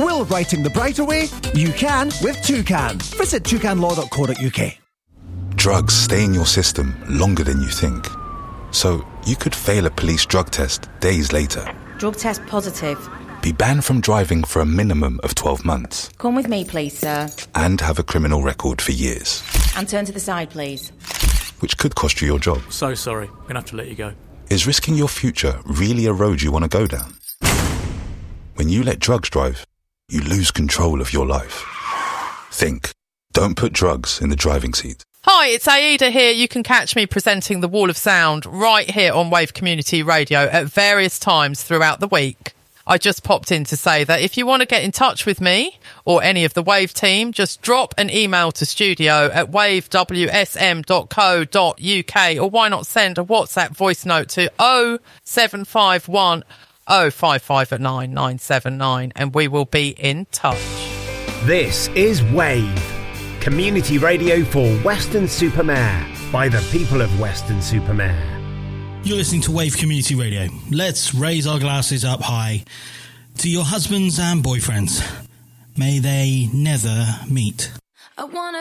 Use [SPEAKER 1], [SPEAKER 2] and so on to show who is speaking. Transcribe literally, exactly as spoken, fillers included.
[SPEAKER 1] Will writing the brighter way? You can with Toucan. Visit toucan law dot co dot uk.
[SPEAKER 2] Drugs stay in your system longer than you think. So you could fail a police drug test days later.
[SPEAKER 3] Drug test positive.
[SPEAKER 2] Be banned from driving for a minimum of twelve months.
[SPEAKER 3] Come with me, please, sir.
[SPEAKER 2] And have a criminal record for years.
[SPEAKER 3] And turn to the side, please.
[SPEAKER 2] Which could cost you your job.
[SPEAKER 4] So sorry, I'm going to have to let you go.
[SPEAKER 2] Is risking your future really a road you want to go down? When you let drugs drive, you lose control of your life. Think. Don't put drugs in the driving seat.
[SPEAKER 5] Hi, it's Aida here. You can catch me presenting The Wall of Sound right here on Wave Community Radio at various times throughout the week. I just popped in to say that if you want to get in touch with me or any of the Wave team, just drop an email to studio at wave w s m dot co dot u k, or why not send a WhatsApp voice note to oh seven five one oh five five nine nine seven nine and we will be in touch.
[SPEAKER 6] This is Wave, community radio for Weston-super-Mare, by the people of Weston-super-Mare.
[SPEAKER 7] You're listening to Wave Community Radio. Let's raise our glasses up high to your husbands and boyfriends. May they never meet.
[SPEAKER 8] I wanna